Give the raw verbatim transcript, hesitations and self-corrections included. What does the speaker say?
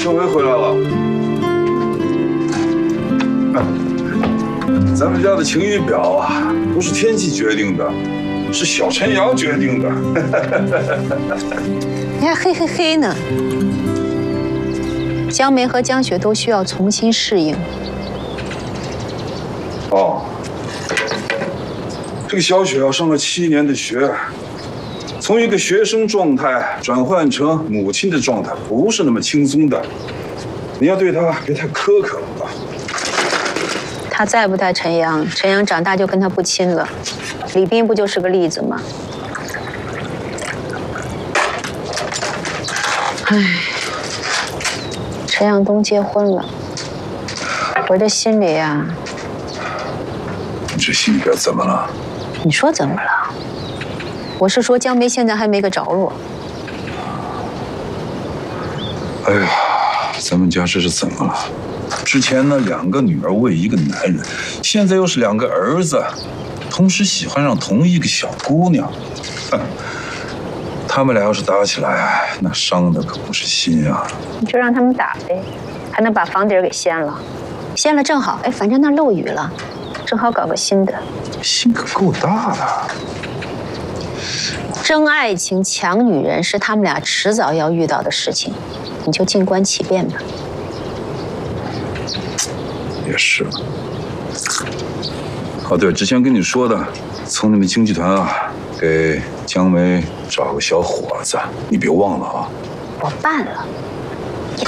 政委回来了。咱们家的晴雨表啊，不是天气决定的，是小陈阳决定的。 你还嘿嘿嘿呢。江梅和江雪都需要重新适应。 哦，这个小雪要上了七年的学。 从一个学生状态转换成母亲的状态，不是那么轻松的。你要对她别太苛刻了吧？ 他再不带陈阳，陈阳长大就跟他不亲了。李斌不就是个例子吗？唉，陈阳东结婚了，我这心里呀…… 你这心里边怎么了？ 你说怎么了？ 我是说，江梅现在还没个着落。 哎呀，咱们家这是怎么了？之前呢，两个女儿为一个男人，现在又是两个儿子，同时喜欢上同一个小姑娘。哼，他们俩要是打起来，那伤的可不是心啊！ 你就让他们打呗，还能把房顶给掀了，掀了正好，哎，反正那漏雨了，正好搞个新的。 心可够大的。 争爱情、抢女人是他们俩迟早要遇到的事情，你就静观其变吧。 也是。哦，对，之前跟你说的，从你们经纪团啊，给江梅找个小伙子，你别忘了啊。 我办了。